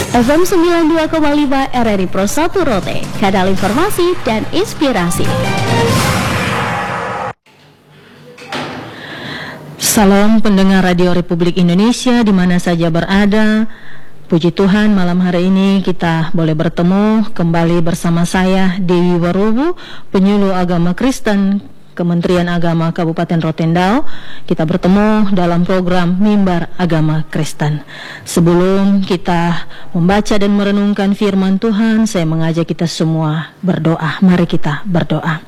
FM 92,5 RRI Pro 1 Rote, kanal informasi dan inspirasi. Salam pendengar Radio Republik Indonesia di mana saja berada. Puji Tuhan, malam hari ini kita boleh bertemu kembali bersama saya Dewi Warubu, penyuluh agama Kristen Kementerian Agama Kabupaten Rotendao. Kita bertemu dalam program Mimbar Agama Kristen. Sebelum kita membaca dan merenungkan firman Tuhan, saya mengajak kita semua berdoa. Mari kita berdoa.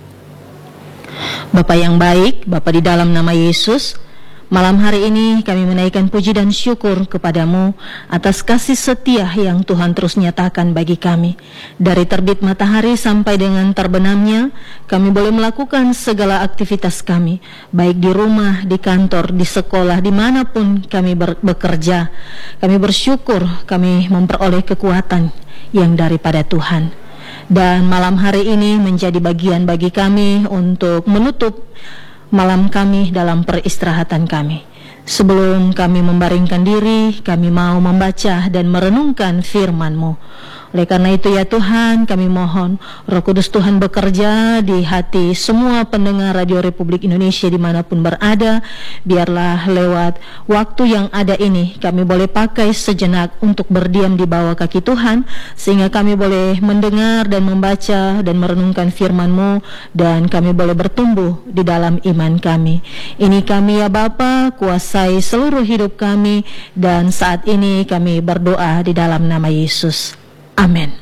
Bapa yang baik, Bapa di dalam nama Yesus, malam hari ini kami menaikkan puji dan syukur kepadamu atas kasih setia yang Tuhan terus nyatakan bagi kami. Dari terbit matahari sampai dengan terbenamnya, kami boleh melakukan segala aktivitas kami, baik di rumah, di kantor, di sekolah, dimanapun kami bekerja. Kami bersyukur kami memperoleh kekuatan yang daripada Tuhan. Dan malam hari ini menjadi bagian bagi kami untuk menutup malam kami dalam peristirahatan kami. Sebelum kami membaringkan diri, kami mau membaca dan merenungkan firman-Mu. Oleh karena itu ya Tuhan, kami mohon Roh Kudus Tuhan bekerja di hati semua pendengar Radio Republik Indonesia dimanapun berada. Biarlah lewat waktu yang ada ini kami boleh pakai sejenak untuk berdiam di bawah kaki Tuhan, sehingga kami boleh mendengar dan membaca dan merenungkan firman-Mu, dan kami boleh bertumbuh di dalam iman kami. Ini kami ya Bapa, kuasai seluruh hidup kami, dan saat ini kami berdoa di dalam nama Yesus. Amin.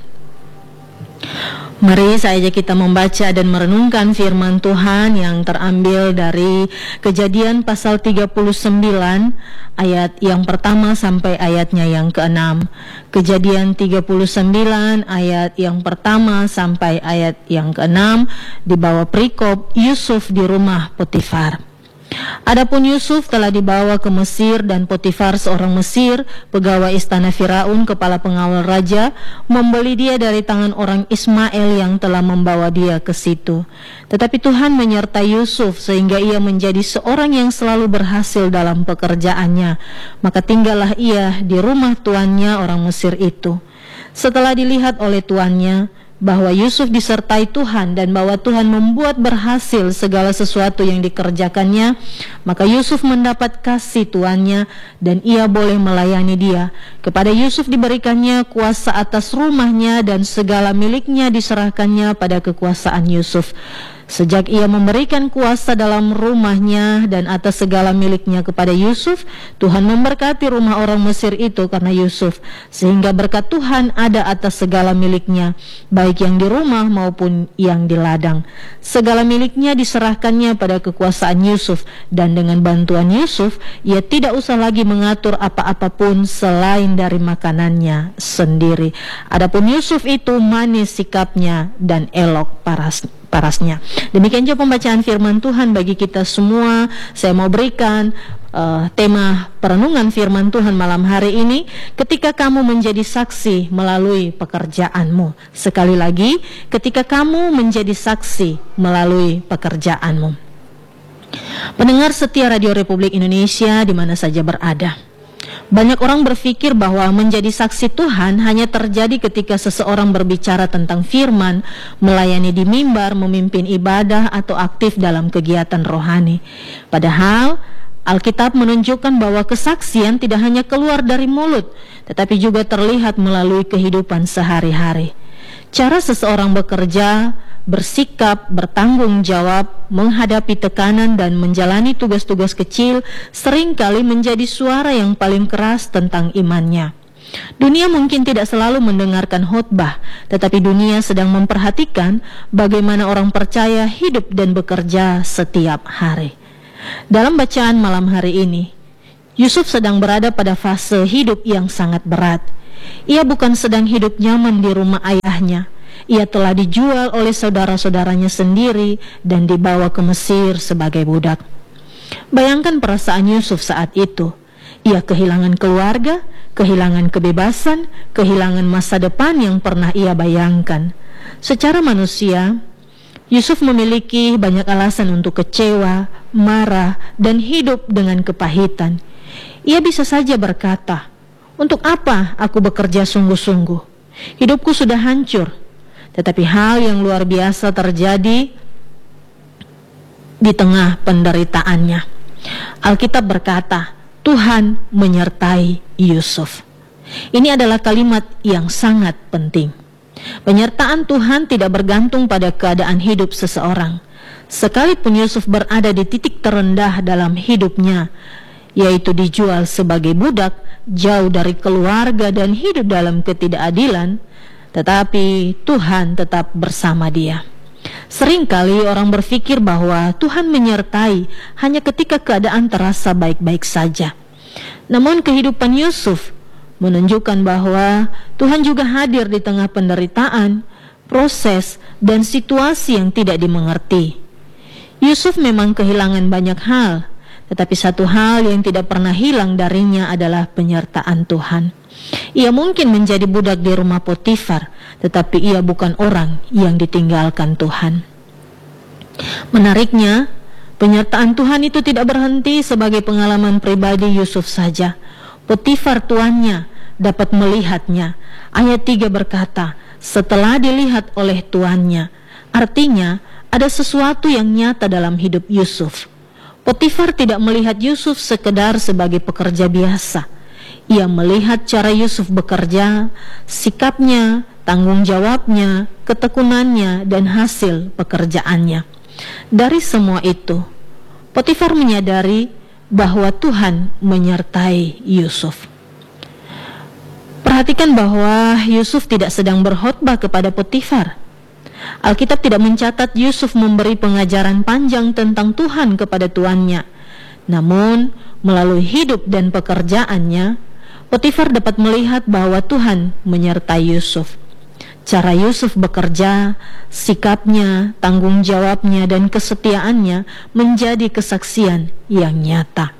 Mari saja kita membaca dan merenungkan firman Tuhan yang terambil dari Kejadian pasal 39 ayat yang pertama sampai ayatnya yang ke-6. Kejadian 39 ayat yang pertama sampai ayat yang ke-6 di bawah perikop Yusuf di rumah Potifar. Adapun Yusuf telah dibawa ke Mesir, dan Potifar seorang Mesir, pegawai istana Firaun, kepala pengawal raja, membeli dia dari tangan orang Ismail yang telah membawa dia ke situ. Tetapi Tuhan menyertai Yusuf sehingga ia menjadi seorang yang selalu berhasil dalam pekerjaannya. Maka tinggallah ia di rumah tuannya orang Mesir itu. Setelah dilihat oleh tuannya bahwa Yusuf disertai Tuhan dan bahwa Tuhan membuat berhasil segala sesuatu yang dikerjakannya, maka Yusuf mendapat kasih tuannya dan ia boleh melayani dia. Kepada Yusuf diberikannya kuasa atas rumahnya dan segala miliknya diserahkannya pada kekuasaan Yusuf. Sejak ia memberikan kuasa dalam rumahnya dan atas segala miliknya kepada Yusuf, Tuhan memberkati rumah orang Mesir itu karena Yusuf, sehingga berkat Tuhan ada atas segala miliknya, baik yang di rumah maupun yang di ladang. Segala miliknya diserahkannya pada kekuasaan Yusuf, dan dengan bantuan Yusuf, ia tidak usah lagi mengatur apa-apapun selain dari makanannya sendiri. Adapun Yusuf itu manis sikapnya dan elok parasnya. Demikian juga pembacaan firman Tuhan bagi kita semua. Saya mau berikan tema perenungan firman Tuhan malam hari ini, ketika kamu menjadi saksi melalui pekerjaanmu. Sekali lagi, ketika kamu menjadi saksi melalui pekerjaanmu. Pendengar setia Radio Republik Indonesia di mana saja berada, banyak orang berpikir bahwa menjadi saksi Tuhan hanya terjadi ketika seseorang berbicara tentang firman, melayani di mimbar, memimpin ibadah, atau aktif dalam kegiatan rohani. Padahal Alkitab menunjukkan bahwa kesaksian tidak hanya keluar dari mulut, tetapi juga terlihat melalui kehidupan sehari-hari. Cara seseorang bekerja, bersikap, bertanggung jawab, menghadapi tekanan dan menjalani tugas-tugas kecil seringkali menjadi suara yang paling keras tentang imannya. Dunia mungkin tidak selalu mendengarkan khotbah, tetapi dunia sedang memperhatikan bagaimana orang percaya hidup dan bekerja setiap hari. Dalam bacaan malam hari ini, Yusuf sedang berada pada fase hidup yang sangat berat. Ia bukan sedang hidup nyaman di rumah ayahnya. Ia telah dijual oleh saudara-saudaranya sendiri dan dibawa ke Mesir sebagai budak. Bayangkan perasaan Yusuf saat itu. Ia kehilangan keluarga, kehilangan kebebasan, kehilangan masa depan yang pernah ia bayangkan. Secara manusia, Yusuf memiliki banyak alasan untuk kecewa, marah, dan hidup dengan kepahitan. Ia bisa saja berkata, Untuk apa aku bekerja sungguh-sungguh? Hidupku sudah hancur. Tetapi hal yang luar biasa terjadi di tengah penderitaannya. Alkitab berkata, Tuhan menyertai Yusuf. Ini adalah kalimat yang sangat penting. Penyertaan Tuhan tidak bergantung pada keadaan hidup seseorang. Sekalipun Yusuf berada di titik terendah dalam hidupnya, yaitu dijual sebagai budak, jauh dari keluarga dan hidup dalam ketidakadilan, tetapi Tuhan tetap bersama dia. Seringkali orang berpikir bahwa Tuhan menyertai hanya ketika keadaan terasa baik-baik saja. Namun kehidupan Yusuf menunjukkan bahwa Tuhan juga hadir di tengah penderitaan, proses, dan situasi yang tidak dimengerti. Yusuf memang kehilangan banyak hal, tetapi satu hal yang tidak pernah hilang darinya adalah penyertaan Tuhan. Ia mungkin menjadi budak di rumah Potifar, tetapi ia bukan orang yang ditinggalkan Tuhan. Menariknya, penyertaan Tuhan itu tidak berhenti sebagai pengalaman pribadi Yusuf saja. Potifar tuannya dapat melihatnya. Ayat 3 berkata, setelah dilihat oleh tuannya. Artinya, ada sesuatu yang nyata dalam hidup Yusuf. Potifar tidak melihat Yusuf sekedar sebagai pekerja biasa. Ia melihat cara Yusuf bekerja, sikapnya, tanggung jawabnya, ketekunannya, dan hasil pekerjaannya. Dari semua itu, Potifar menyadari bahwa Tuhan menyertai Yusuf. Perhatikan bahwa Yusuf tidak sedang berkhotbah kepada Potifar. Alkitab tidak mencatat Yusuf memberi pengajaran panjang tentang Tuhan kepada tuannya. Namun, melalui hidup dan pekerjaannya, Potifar dapat melihat bahwa Tuhan menyertai Yusuf. Cara Yusuf bekerja, sikapnya, tanggung jawabnya, dan kesetiaannya menjadi kesaksian yang nyata.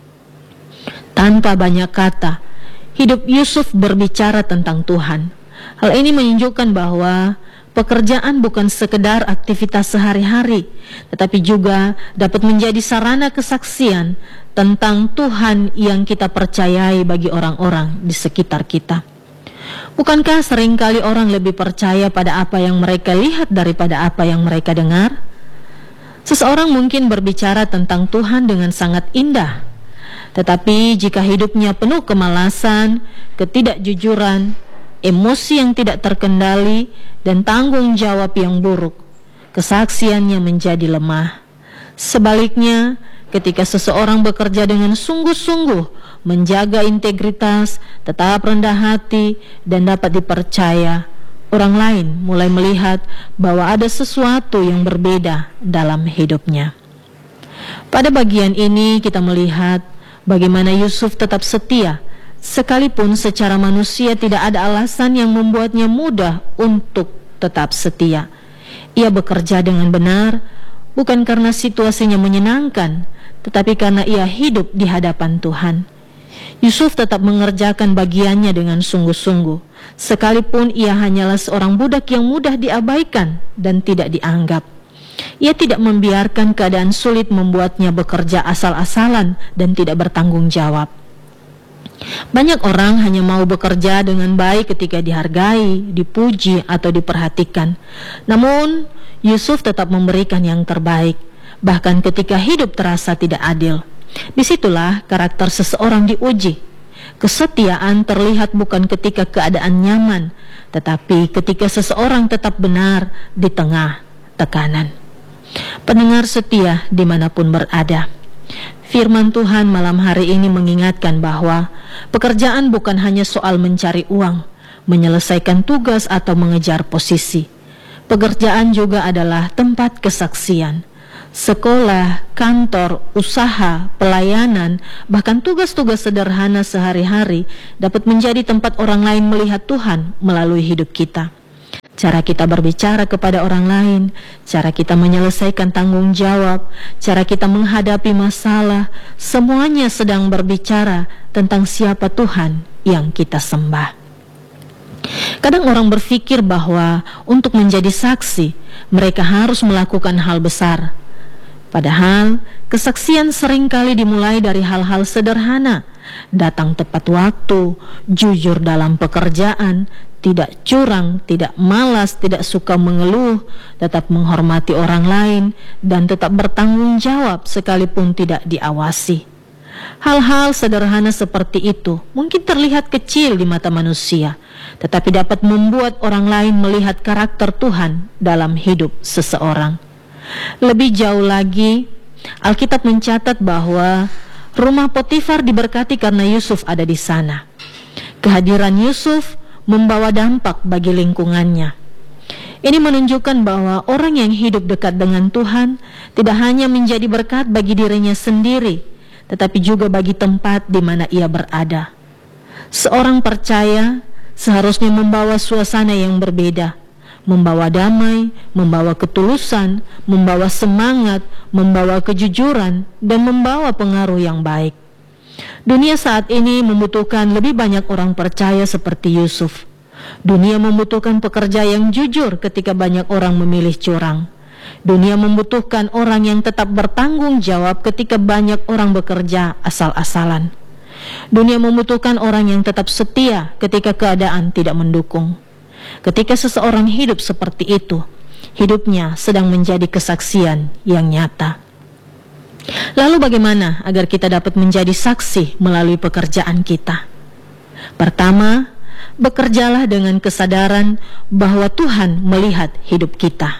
Tanpa banyak kata, hidup Yusuf berbicara tentang Tuhan. Hal ini menunjukkan bahwa pekerjaan bukan sekedar aktivitas sehari-hari, tetapi juga dapat menjadi sarana kesaksian tentang Tuhan yang kita percayai bagi orang-orang di sekitar kita. Bukankah seringkali orang lebih percaya pada apa yang mereka lihat daripada apa yang mereka dengar? Seseorang mungkin berbicara tentang Tuhan dengan sangat indah, tetapi jika hidupnya penuh kemalasan, ketidakjujuran, emosi yang tidak terkendali, dan tanggung jawab yang buruk, kesaksiannya menjadi lemah. Sebaliknya, ketika seseorang bekerja dengan sungguh-sungguh, menjaga integritas, tetap rendah hati, dan dapat dipercaya, orang lain mulai melihat bahwa ada sesuatu yang berbeda dalam hidupnya. Pada bagian ini kita melihat bagaimana Yusuf tetap setia, sekalipun secara manusia tidak ada alasan yang membuatnya mudah untuk tetap setia. Ia bekerja dengan benar, bukan karena situasinya menyenangkan, tetapi karena ia hidup di hadapan Tuhan. Yusuf tetap mengerjakan bagiannya dengan sungguh-sungguh, sekalipun ia hanyalah seorang budak yang mudah diabaikan dan tidak dianggap. Ia tidak membiarkan keadaan sulit membuatnya bekerja asal-asalan dan tidak bertanggung jawab. Banyak orang hanya mau bekerja dengan baik ketika dihargai, dipuji, atau diperhatikan. Namun, Yusuf tetap memberikan yang terbaik, bahkan ketika hidup terasa tidak adil. Disitulah karakter seseorang diuji. Kesetiaan terlihat bukan ketika keadaan nyaman, tetapi ketika seseorang tetap benar di tengah tekanan. Pendengar setia dimanapun berada, firman Tuhan malam hari ini mengingatkan bahwa pekerjaan bukan hanya soal mencari uang, menyelesaikan tugas, atau mengejar posisi. Pekerjaan juga adalah tempat kesaksian. Sekolah, kantor, usaha, pelayanan, bahkan tugas-tugas sederhana sehari-hari dapat menjadi tempat orang lain melihat Tuhan melalui hidup kita. Cara kita berbicara kepada orang lain, cara kita menyelesaikan tanggung jawab, cara kita menghadapi masalah, semuanya sedang berbicara tentang siapa Tuhan yang kita sembah. Kadang orang berpikir bahwa untuk menjadi saksi, mereka harus melakukan hal besar. Padahal, kesaksian seringkali dimulai dari hal-hal sederhana, datang tepat waktu, jujur dalam pekerjaan, tidak curang, tidak malas, tidak suka mengeluh, tetap menghormati orang lain, dan tetap bertanggung jawab sekalipun tidak diawasi. Hal-hal sederhana seperti itu mungkin terlihat kecil di mata manusia, tetapi dapat membuat orang lain melihat karakter Tuhan dalam hidup seseorang. Lebih jauh lagi, Alkitab mencatat bahwa rumah Potifar diberkati karena Yusuf ada di sana. Kehadiran Yusuf membawa dampak bagi lingkungannya. Ini menunjukkan bahwa orang yang hidup dekat dengan Tuhan tidak hanya menjadi berkat bagi dirinya sendiri, tetapi juga bagi tempat di mana ia berada. Seorang percaya seharusnya membawa suasana yang berbeda, membawa damai, membawa ketulusan, membawa semangat, membawa kejujuran, dan membawa pengaruh yang baik. Dunia saat ini membutuhkan lebih banyak orang percaya seperti Yusuf. Dunia membutuhkan pekerja yang jujur ketika banyak orang memilih curang. Dunia membutuhkan orang yang tetap bertanggung jawab ketika banyak orang bekerja asal-asalan. Dunia membutuhkan orang yang tetap setia ketika keadaan tidak mendukung. Ketika seseorang hidup seperti itu, hidupnya sedang menjadi kesaksian yang nyata. Lalu bagaimana agar kita dapat menjadi saksi melalui pekerjaan kita? Pertama, bekerjalah dengan kesadaran bahwa Tuhan melihat hidup kita.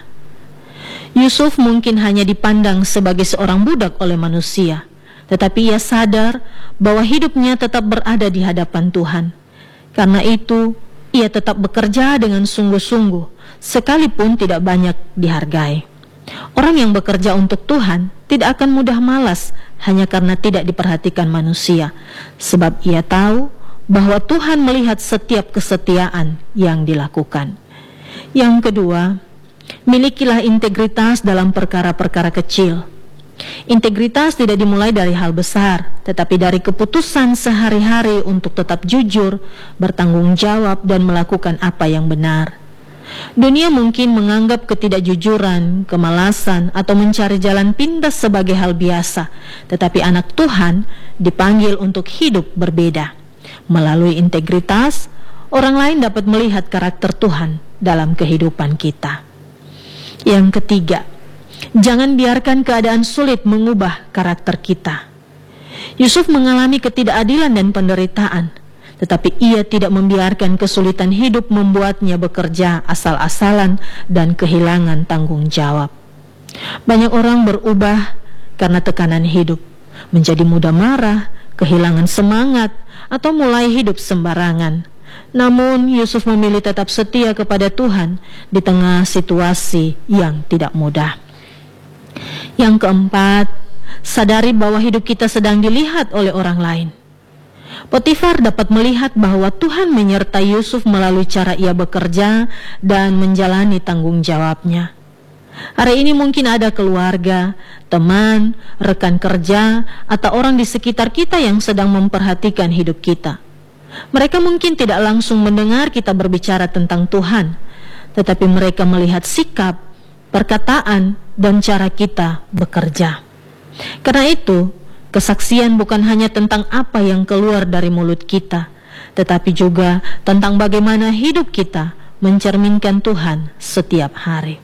Yusuf mungkin hanya dipandang sebagai seorang budak oleh manusia, tetapi ia sadar bahwa hidupnya tetap berada di hadapan Tuhan. Karena itu, ia tetap bekerja dengan sungguh-sungguh, sekalipun tidak banyak dihargai. Orang yang bekerja untuk Tuhan tidak akan mudah malas hanya karena tidak diperhatikan manusia, sebab ia tahu bahwa Tuhan melihat setiap kesetiaan yang dilakukan. Yang kedua, milikilah integritas dalam perkara-perkara kecil. Integritas tidak dimulai dari hal besar, tetapi dari keputusan sehari-hari untuk tetap jujur, bertanggung jawab, dan melakukan apa yang benar. Dunia mungkin menganggap ketidakjujuran, kemalasan, atau mencari jalan pintas sebagai hal biasa, tetapi anak Tuhan dipanggil untuk hidup berbeda. Melalui integritas, orang lain dapat melihat karakter Tuhan dalam kehidupan kita. Yang ketiga, jangan biarkan keadaan sulit mengubah karakter kita. Yusuf mengalami ketidakadilan dan penderitaan, tetapi ia tidak membiarkan kesulitan hidup membuatnya bekerja asal-asalan dan kehilangan tanggung jawab. Banyak orang berubah karena tekanan hidup, menjadi mudah marah, kehilangan semangat, atau mulai hidup sembarangan. Namun Yusuf memilih tetap setia kepada Tuhan di tengah situasi yang tidak mudah. Yang keempat, sadari bahwa hidup kita sedang dilihat oleh orang lain. Potifar dapat melihat bahwa Tuhan menyertai Yusuf melalui cara ia bekerja dan menjalani tanggung jawabnya. Hari ini mungkin ada keluarga, teman, rekan kerja, atau orang di sekitar kita yang sedang memperhatikan hidup kita. Mereka mungkin tidak langsung mendengar kita berbicara tentang Tuhan, tetapi mereka melihat sikap, perkataan, dan cara kita bekerja. Karena itu, kesaksian bukan hanya tentang apa yang keluar dari mulut kita, tetapi juga tentang bagaimana hidup kita mencerminkan Tuhan setiap hari.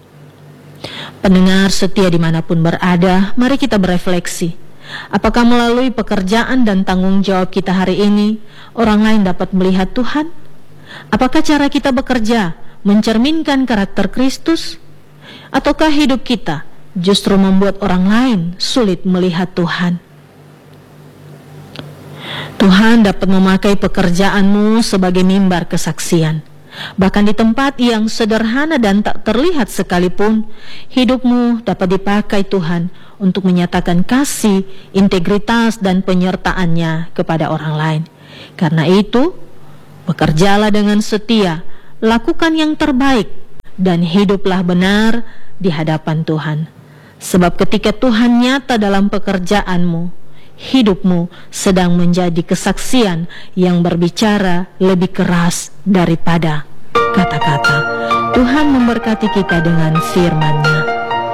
Pendengar setia dimanapun berada, mari kita berefleksi. Apakah melalui pekerjaan dan tanggung jawab kita hari ini, orang lain dapat melihat Tuhan? Apakah cara kita bekerja mencerminkan karakter Kristus? Ataukah hidup kita justru membuat orang lain sulit melihat Tuhan? Tuhan dapat memakai pekerjaanmu sebagai mimbar kesaksian. Bahkan di tempat yang sederhana dan tak terlihat sekalipun, hidupmu dapat dipakai Tuhan untuk menyatakan kasih, integritas, dan penyertaannya kepada orang lain. Karena itu, bekerjalah dengan setia, lakukan yang terbaik, dan hiduplah benar di hadapan Tuhan. Sebab ketika Tuhan nyata dalam pekerjaanmu, hidupmu sedang menjadi kesaksian yang berbicara lebih keras daripada kata-kata. Tuhan memberkati kita dengan firman-Nya.